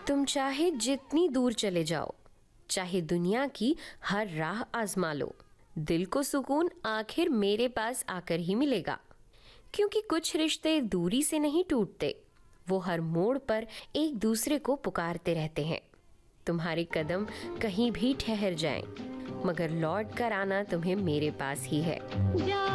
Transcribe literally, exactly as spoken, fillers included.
तुम चाहे जितनी दूर चले जाओ, चाहे दुनिया की हर राह आजमा लो, दिल को सुकून आखिर मेरे पास आकर ही मिलेगा। क्योंकि कुछ रिश्ते दूरी से नहीं टूटते, वो हर मोड़ पर एक दूसरे को पुकारते रहते हैं। तुम्हारे कदम कहीं भी ठहर जाएं, मगर लौट कर आना तुम्हें मेरे पास ही है।